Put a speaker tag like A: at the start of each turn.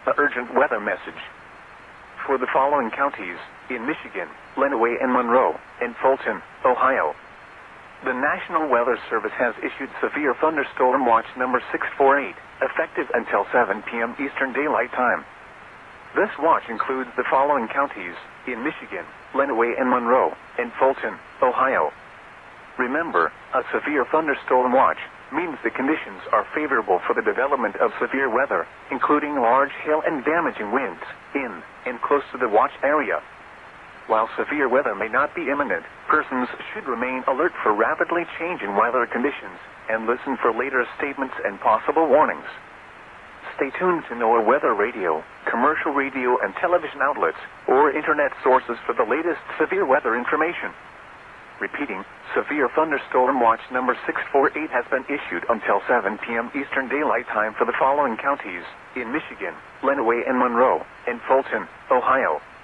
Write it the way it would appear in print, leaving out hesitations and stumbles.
A: An urgent weather message. For the following counties, in Michigan, Lenawee and Monroe, and Fulton, Ohio. The National Weather Service has issued severe thunderstorm watch number 648, effective until 7 p.m. Eastern Daylight Time. This watch includes the following counties, in Michigan, Lenawee and Monroe, and Fulton, Ohio. Remember, a severe thunderstorm watch means the conditions are favorable for the development of severe weather, including large hail and damaging winds, in and close to the watch area. While severe weather may not be imminent, persons should remain alert for rapidly changing weather conditions and listen for later statements and possible warnings. Stay tuned to NOAA weather radio, commercial radio and television outlets, or internet sources for the latest severe weather information. Repeating, severe thunderstorm watch number 648 has been issued until 7 p.m. Eastern Daylight Time for the following counties, in Michigan, Lenawee and Monroe, and Fulton, Ohio.